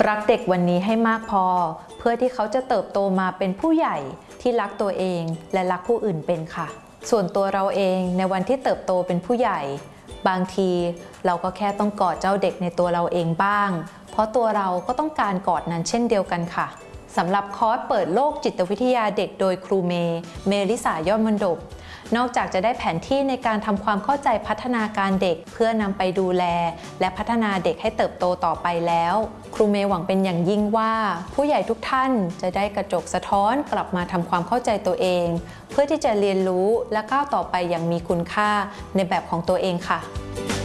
รักเด็กวันนี้ให้มากพอเพื่อที่เขาจะเติบโตมาเป็นผู้ใหญ่ที่รักตัวเองและรักผู้อื่นเป็นค่ะส่วนตัวเราเองในวันที่เติบโตเป็นผู้ใหญ่บางทีเราก็แค่ต้องกอดเจ้าเด็กในตัวเราเองบ้างเพราะตัวเราก็ต้องการกอดนั้นเช่นเดียวกันค่ะสำหรับคอร์สเปิดโลกจิตวิทยาเด็กโดยครูเมลิสายอดมนดบนอกจากจะได้แผนที่ในการทำความเข้าใจพัฒนาการเด็กเพื่อนำไปดูแลและพัฒนาเด็กให้เติบโตต่อไปแล้วครูเมย์หวังเป็นอย่างยิ่งว่าผู้ใหญ่ทุกท่านจะได้กระจกสะท้อนกลับมาทำความเข้าใจตัวเองเพื่อที่จะเรียนรู้และก้าวต่อไปอย่างมีคุณค่าในแบบของตัวเองค่ะ